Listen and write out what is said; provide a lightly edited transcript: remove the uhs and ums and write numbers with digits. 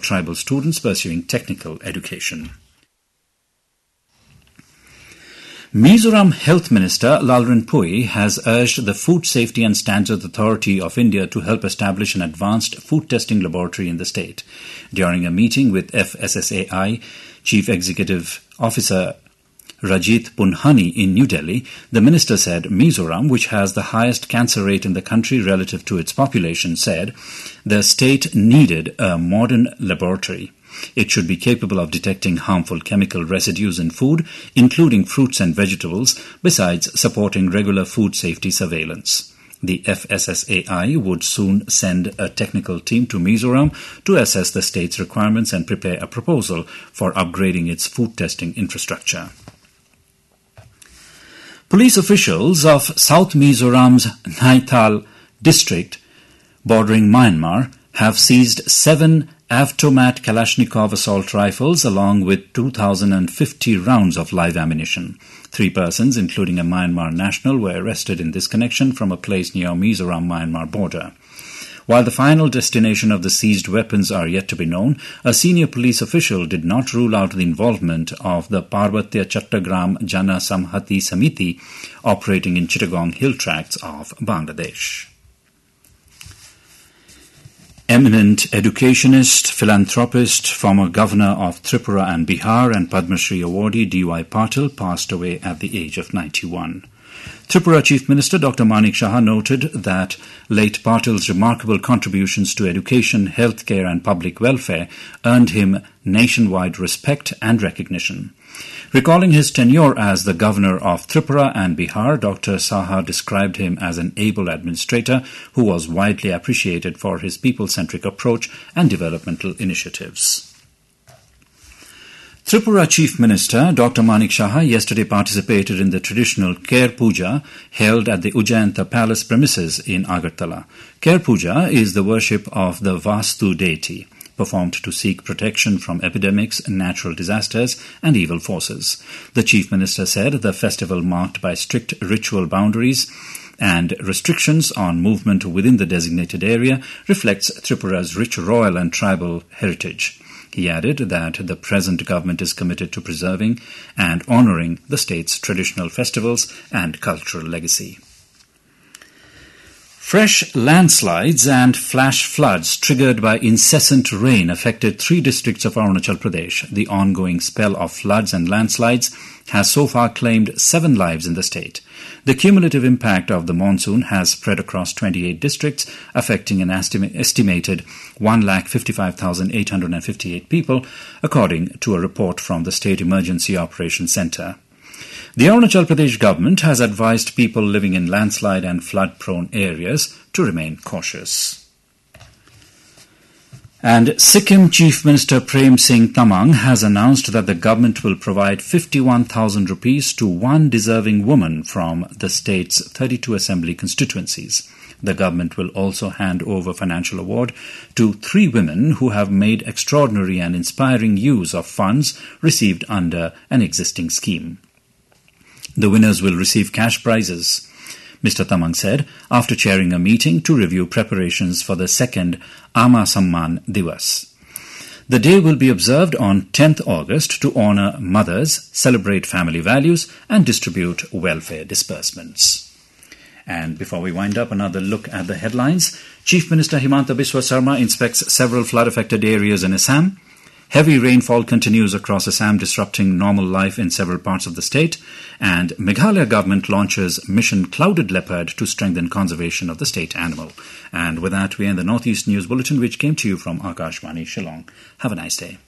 tribal students pursuing technical education. Mizoram Health Minister Lalrinpui has urged the Food Safety and Standards Authority of India to help establish an advanced food testing laboratory in the state. During a meeting with FSSAI Chief Executive Officer Rajit Punhani in New Delhi, the minister said Mizoram, which has the highest cancer rate in the country relative to its population, said the state needed a modern laboratory. It should be capable of detecting harmful chemical residues in food, including fruits and vegetables, besides supporting regular food safety surveillance. The FSSAI would soon send a technical team to Mizoram to assess the state's requirements and prepare a proposal for upgrading its food testing infrastructure. Police officials of South Mizoram's Naithal district, bordering Myanmar, have seized 7 Avtomat Kalashnikov assault rifles along with 2,050 rounds of live ammunition. 3 persons, including a Myanmar national, were arrested in this connection from a place near Mizoram-Myanmar border. While the final destination of the seized weapons are yet to be known, a senior police official did not rule out the involvement of the Parvatya Chattagram Jana Samhati Samiti operating in Chittagong hill tracts of Bangladesh. Eminent educationist, philanthropist, former governor of Tripura and Bihar and Padma Shri awardee D.Y. Patil passed away at the age of 91. Tripura Chief Minister Dr. Manik Saha noted that late Patil's remarkable contributions to education, healthcare and public welfare earned him nationwide respect and recognition. Recalling his tenure as the governor of Tripura and Bihar, Dr. Saha described him as an able administrator who was widely appreciated for his people-centric approach and developmental initiatives. Tripura Chief Minister Dr. Manik Saha yesterday participated in the traditional Kher Puja held at the Ujjayanta Palace premises in Agartala. Kher Puja is the worship of the Vastu deity, performed to seek protection from epidemics, natural disasters and evil forces. The Chief Minister said the festival, marked by strict ritual boundaries and restrictions on movement within the designated area, reflects Tripura's rich royal and tribal heritage. He added that the present government is committed to preserving and honouring the state's traditional festivals and cultural legacy. Fresh landslides and flash floods triggered by incessant rain affected 3 districts of Arunachal Pradesh. The ongoing spell of floods and landslides has so far claimed 7 lives in the state. The cumulative impact of the monsoon has spread across 28 districts, affecting an estimated 1,55,858 people, according to a report from the State Emergency Operations Centre. The Arunachal Pradesh government has advised people living in landslide and flood-prone areas to remain cautious. And Sikkim Chief Minister Prem Singh Tamang has announced that the government will provide 51,000 rupees to one deserving woman from the state's 32 assembly constituencies. The government will also hand over financial award to 3 women who have made extraordinary and inspiring use of funds received under an existing scheme. The winners will receive cash prizes, Mr. Tamang said after chairing a meeting to review preparations for the second Ama Samman Divas. The day will be observed on 10th August to honour mothers, celebrate family values and distribute welfare disbursements. And before we wind up, another look at the headlines. Chief Minister Himanta Biswa Sarma inspects several flood-affected areas in Assam. Heavy rainfall continues across Assam, disrupting normal life in several parts of the state. And Meghalaya government launches Mission Clouded Leopard to strengthen conservation of the state animal. And with that, we end the Northeast News Bulletin, which came to you from Akashvani, Shillong. Have a nice day.